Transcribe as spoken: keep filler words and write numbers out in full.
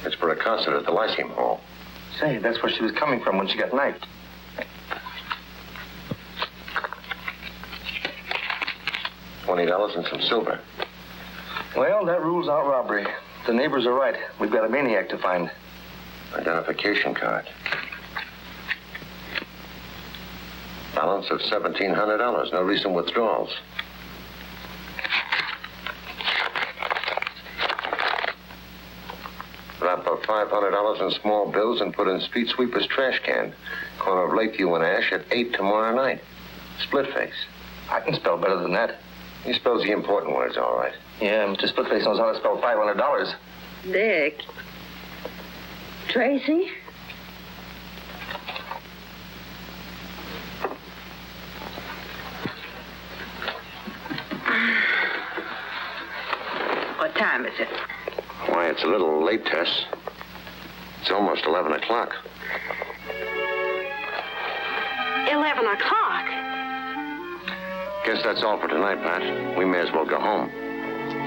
It's for a concert at the Lyceum Hall. Say, that's where she was coming from when she got knifed. Twenty dollars and some silver. Well, that rules out robbery. The neighbors are right. We've got a maniac to find. Identification card. Balance of seventeen hundred dollars. No recent withdrawals. Wrap up five hundred dollars in small bills and put in street sweeper's trash can. Corner of Lakeview and Ash at eight tomorrow night. Split face. I can spell better than that. He spells the important words all right. Yeah, Mister Splitface knows how to spell five hundred dollars. Dick. Tracy? What time is it? Why, it's a little late, Tess. It's almost eleven o'clock. Eleven o'clock? Guess that's all for tonight, Pat. We may as well go home.